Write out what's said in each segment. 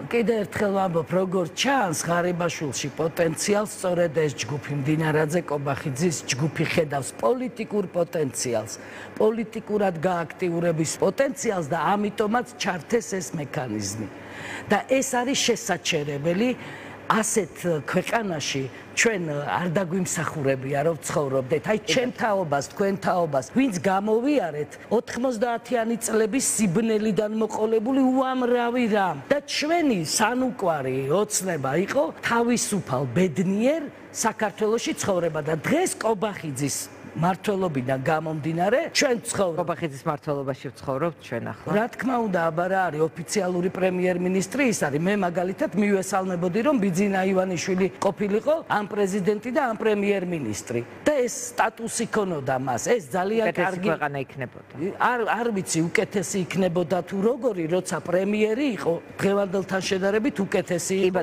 კიდე ერთხელ ვამბობ, როგორც ჩანს, ღარიბაშვილში პოტენციალს სწორედ ეს ჯგუფი, მდინარაძე კობახიძის ჯგუფი ხედავს პოლიტიკურ პოტენციალს, პოლიტიკურად გააქტიურების პოტენციალს და ამიტომაც ჩართეს ეს მექანიზმი. და ეს არის შესაჩერებელი ასეთ ქვეყანაში ჩვენ არ დაგვიმსახურებია რომ ცხოვრობდეთ. აი ჩემ თაობას, თქვენ თაობას, ვინც გამოვიარეთ 90-იანი წლების სიბნელიდან მოყოლებული უამრავი რამ და ჩვენი სანუკვარი ოცნება იყო თავისუფალ ბედნიერ საქართველოში ცხოვრება და დღეს კობახიძის მართლობიდან გამომდინარე ჩვენ ცხოვრობთ კობახიძის მართლობაში ვცხოვრობთ ჩვენ ახლა. რა თქმა უნდა, აბა რა არის ოფიციალური პრემიერ-მინისტრი ის არის. მე მაგალითად მივესალმებოდი რომ ბიძინა ივანიშვილი ყოფილიყო ამ პრეზიდენტი და ამ პრემიერ-მინისტრი და ეს სტატუსი ქონოდა მას. ეს ძალიან კარგი ქვეყანა იქნებოდა. არ ვიცი უკეთესი იქნებოდა თუ როგორი, როცა პრემიერი იყო დღევანდელთან შედარებით უკეთესი იყო.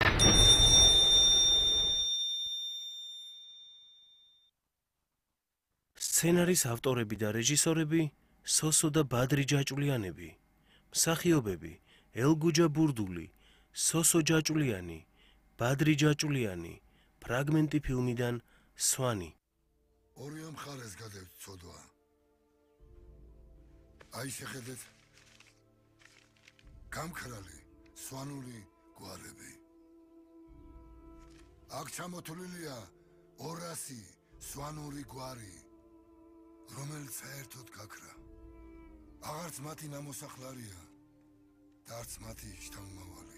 სცენარის ავტორები და რეჟისორები სოსო და ბადრი ჯაჭულიანები, მსახიობები ელგუჯა ბურდული, სოსო ჯაჭულიანი, ბადრი ჯაჭულიანი, ფრაგმენტი ფილმიდან სვანი. ორივე მხარეს გადევთ ცოდვა. აი შეხედეთ. გამქრალი, სვანური გვარები. აქ ჩამოთვლილია 200 სვანური გვარი. რომელიც საერთოდ გაქრა. აღარც მათი ნამოსახლარია და არც მათი შთამომავალი.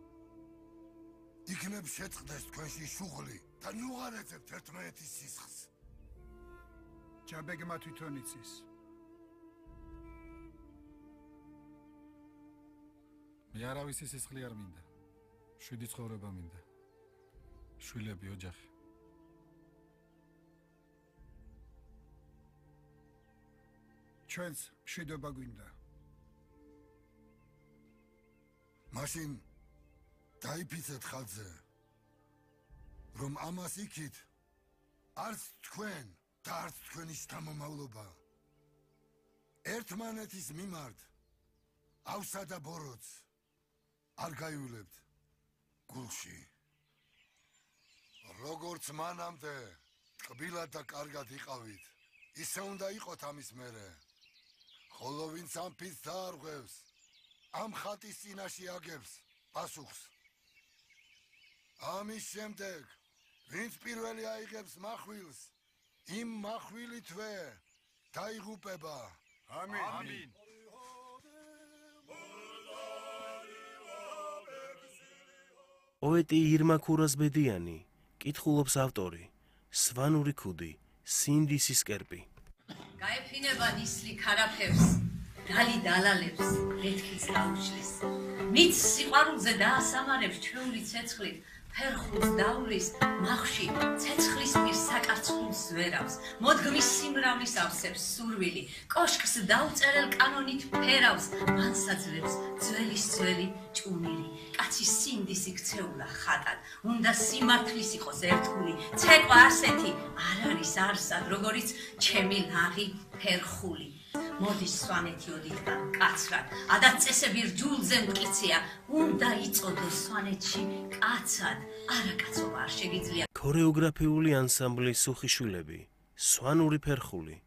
იქნებ შეწყდეს თქვენში შუღლი და ნუ არ ეძებთ ერთმანეთის სისხლს. ჯაბეგმა თვითონ იცის. მე არავისი სისხლი არ მინდა. შვიდი ცხოვრება მინდა. შვილები, ოჯახი. ჩვენს მშვიდობა გვინდა. მაშინ დაიფიცეთ ხალხზე, რომ ამას იქით არც თქვენ და არც თქვენი შთამომავლობა ერთმანეთის მიმართ ავსა და ბოროტს არ გაიულებთ გულში. როგორც მანამდე ტკბილად და კარგად იყავით, ისე უნდა იყოთ ამის მერე. ხოლო ვინც ამ ფიცს დაარღვევს, ამ ხატის წინაშე აგებს პასუხს. ამის შემდეგ, ვინც პირველი აიღებს מחვილს, იმ מחვილითვე დაიღუპება. ამინ. პოეტი ირმა ქურასბედიანი, კითხულობს ავტორი, სვანური ქუდი, სინდისის კერპი. გაეფინება ნისლი ქარაფებს, დალი დალალებს, ლეთქის გაუჩლის. მით სიყვარულზე დაასამარებს ჩვეული ცეცხლით, ფერხულს დავლის, მახში ცეცხლის პირ საკარცხულს ვერავს, მოდგმის სიმრავლის ავსებს სურვილი, კოშკს დაუწერელ კანონით ფერავს, მანსაძლებს ძველის ძველი ჭუმილი. კაცის სინდისი ქცეულა ხატად, უნდა სიმართლის იყოს ერთგული, ცეკვა ასეთი არ არის არსად, როგორიც ჩემი ლაღი ფერხული. მოდის სვანეთი ოდითგან კაცრად, ადაწესები რჯულზე მტკიცია, უნდა იწოდოს სვანეთში კაცად, არაკაცობა არ შეგიძლია. ქორეოგრაფიული ანსამბლი სუხიშვილები, სვანური ფერხული.